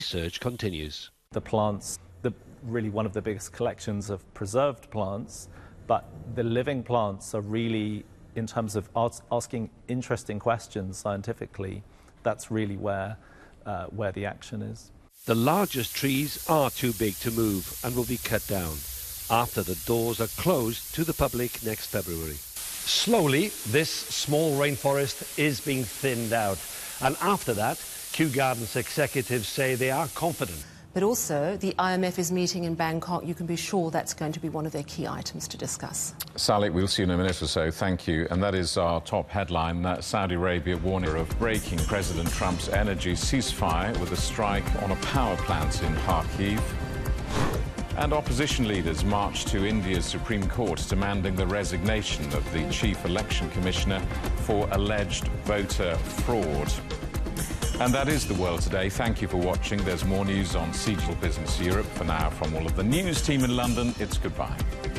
Research continues. The plants, really one of the biggest collections of preserved plants, but the living plants are really, in terms of asking interesting questions scientifically, that's really where the action is. The largest trees are too big to move and will be cut down after the doors are closed to the public next February. Slowly, this small rainforest is being thinned out. And after that, Kew Gardens executives say they are confident. But also, the IMF is meeting in Bangkok. You can be sure that's going to be one of their key items to discuss. Sally, we'll see you in a minute or so. Thank you. And that is our top headline. Saudi Arabia warning of breaking President Trump's energy ceasefire with a strike on a power plant in Kharkiv. And opposition leaders marched to India's Supreme Court demanding the resignation of the Chief Election Commissioner for alleged voter fraud. And that is the world today. Thank you for watching. There's more news on CGL Business Europe. For now, from all of the news team in London, it's goodbye.